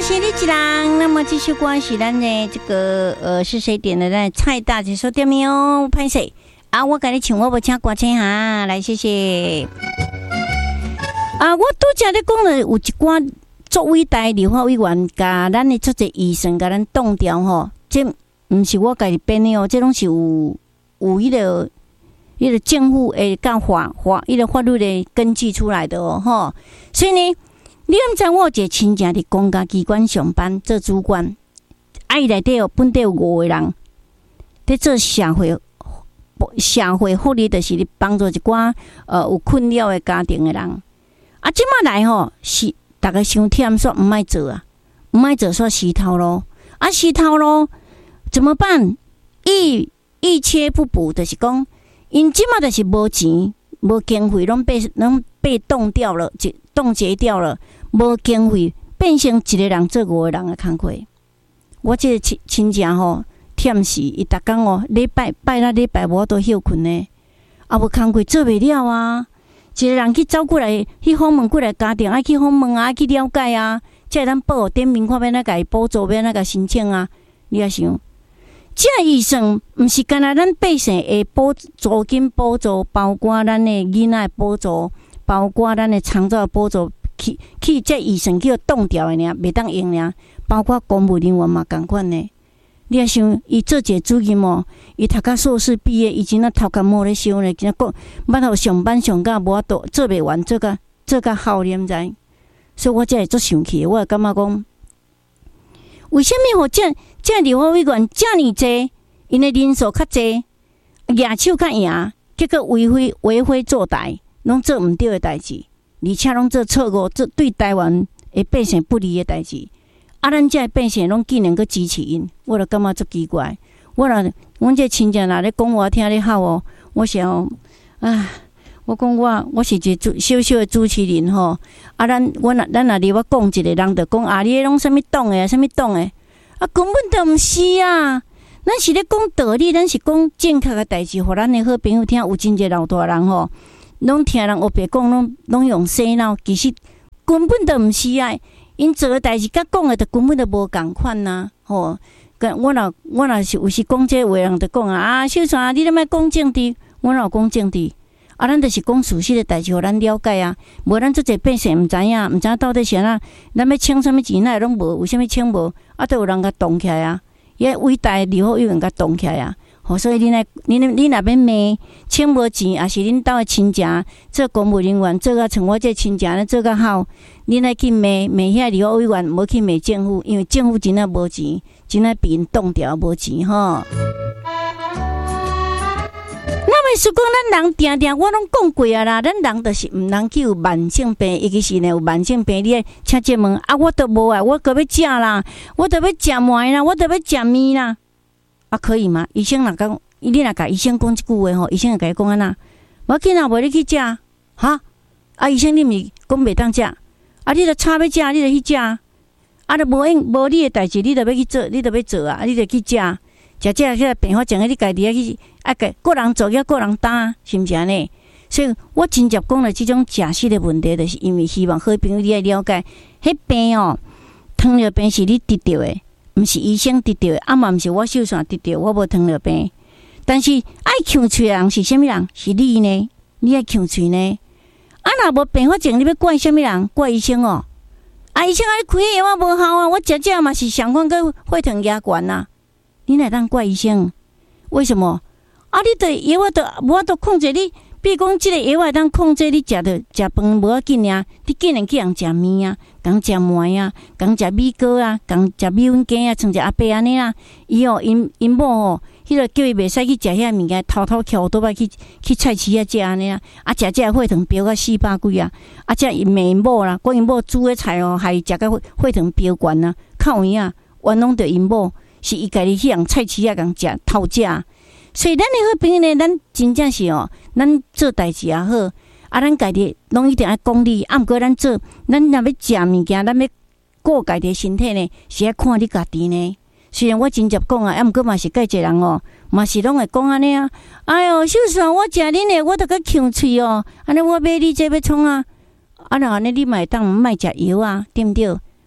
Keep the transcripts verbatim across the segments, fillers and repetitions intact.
是你一人。那么这首歌是咱的这个呃是谁点的？咱蔡大姐说点没有？拍谁啊？我给你请，我不请歌请哈，来谢谢。啊，我拄则咧讲了，有一寡作为大立法委员，甲咱的出席医生，甲咱冻掉吼，这毋是我家己编的哦，这拢是有有迄个迄个政府诶，甲法法迄个法律的根据出来的哦，吼。所以呢。你毋知我有一个亲戚伫公家机关上班做主管，啊伊内底有本地有五个人，伫做社会社会福利，就是咧帮助一寡呃有困扰的家庭的人。啊，即马来吼是逐个伤忝，煞毋爱做啊，毋爱做煞死头路，啊死头路怎么办？一一切不补，就是讲，因即马就是无钱，无经费，拢被拢被冻掉了，就冻结掉了。无经费，变成一个人做五个人的工课。我这个亲亲戚吼，忝死，伊逐工哦，礼拜拜六礼拜无都休困呢，啊无工课做袂了啊。一个人去走过来，去访问过来家庭，爱去访问啊，爱去了解啊，才会当报点名看要哪个补助，要哪个申请啊。你也想，这预算毋是干那咱百姓的补助金补助，包括咱的囡仔的补助，包括咱的长照的补助。去去，这医生叫冻掉的呢，袂当用呢。包括公务人员嘛，共款呢。你也想，伊做一个主任哦，伊读到硕士毕业，伊真啊头壳摸咧烧咧，真啊讲，捌头上班上到无法度做袂完，做甲做甲好，你毋知？所以我才会足生气，我会感觉讲，为什么互这这立法委员这么济，因的人数较济，举手较赢，结果为非为非作歹，拢做毋对的代志。而且拢做错误，做对台湾的百姓不利的代志，啊，咱这百姓拢竟然去支持因，我就感觉足奇怪。我若阮这亲戚若咧讲我听咧好哦，我想，啊，我讲我我是一个小小的主持人吼，啊，咱我若咱若离我讲一个人，就讲啊，你拢什么党的，什么党的，啊，根本就毋是啊。咱是咧讲道理，咱是讲正确的代志，互咱的好朋友听。有真侪老大人吼。拢听人黑白讲，拢拢用洗脑，其实根本就毋是啊！因做诶代志，甲讲诶，就根本就无共款呐！吼，我若我若是有时讲这话，人就讲啊，啊，秀山，你咧莫讲政治，我若讲政治，啊，咱就是讲事实诶代志，互咱了解啊。无咱做者百姓毋知影，毋知影到底是安怎，咱要请什么钱，咱拢无，为什么请无？啊，都有人甲动起来啊！伊伟大诶立法委员甲动起来啊！吼，所以你若你你若要骂，请无钱，也是恁兜诶亲戚做公务人员，做甲像我这亲戚咧做甲好，恁来去骂骂遐立法委员，无去骂政府，因为政府真啊无钱，真啊被因冻掉无钱吼。那么是讲咱人定定，我拢讲过啊啦，咱人就是毋能去有慢性病，尤其是呢有慢性病，你请这问啊，我都无啊，我个要食啦，我都要食糜啦，我都要食面啦。啊，可以吗？医生若讲，你若甲医生讲一句话吼，医生会甲伊讲安那？我紧啊，无你去食，哈？啊，医生你毋是讲袂当食，啊，你著差要食，你著去食，啊，著无用无你诶代志，你著要去做，你著要做啊，你著去食，食食迄个病发症，你家己啊去啊个个人做个个人担，是毋是安尼？所以我真正讲了即种食食诶问题，就是因为希望好朋友你来了解，迄病哦，糖尿病是你得到诶。毋是医生得到的，啊嘛毋是我秀山得到，我无糖尿病。但是爱呛喙人是啥物人？是你呢？你爱呛喙呢？啊，若无并发症，你要怪啥物人？怪医生哦。啊，医生啊，你开药啊无效啊，我食食嘛是上款个血糖压悬啊。你哪当怪医生？为什么？啊，你对药啊，都无法度控制你。比如讲，即个药会当控制你食着食饭无要紧啊，你竟然去人食面啊，讲食糜啊，讲食米糕啊，讲食米粉羹啊，像一阿伯安尼啦。伊哦，因因某哦，迄个叫伊袂使去食遐物件，偷偷翘倒来去去菜市啊食安尼啊，啊食食血糖飙到四百几啊，啊这因骂因某啦，讲因某煮的菜哦，害伊食到血糖飙悬啊，靠伊啊，冤枉着因某，是伊家己去人菜市啊共食偷食。所以咱的好朋友呢，咱真正是哦，咱做代志也好，啊，咱家己拢一定爱讲理。啊，毋过咱做，咱若要食物件，咱要顾家己身体呢，是爱看你家己呢。虽然我真接讲啊，啊，毋过嘛是介济人哦，嘛是拢会讲安尼啊。哎哟，秀山，我食恁的，我著甲呛喙哦。安尼我买你这要创啊？啊，若安尼你嘛会当毋卖食药啊，对毋对？啊，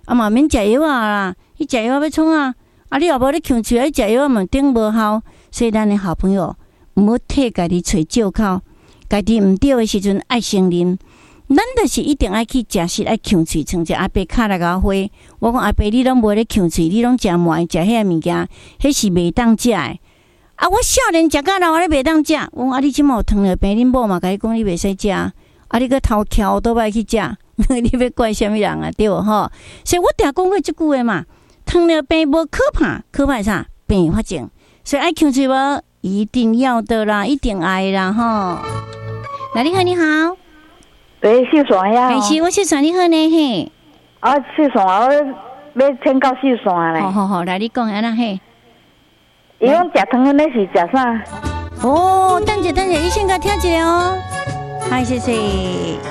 啊嘛免食药啊啦，伊食药要创啊，啊你若无咧呛喙，啊食药嘛顶无效，所以咱的好朋友毋好替家己找借口，家己毋对的时阵爱承认。咱就是一定爱去食食爱呛喙，像只阿伯卡来甲我花，我讲阿伯你拢无咧呛喙，你拢食糜食遐物件，迄是袂当食的。啊，我少年食到老，我咧袂当食。我讲啊，你即满有糖尿病，恁某嘛甲你讲你袂使食，啊，你个头翘倒摆去食，你要怪啥物人啊？对无吼？所以我定讲过即句话嘛，糖尿病无可怕，可怕啥？并发症。所以爱呛喙无，一定要的啦，一定爱啦吼。来，你好，你好。 对，秀山呀， 哎是，我秀山你好呢嘿。 啊，秀山我要请教秀山咧。 好好好，来你讲安那嘿。 伊讲食糖的那是食啥？ 哦，等者等者，你先甲听一下哦。嗨，谢谢。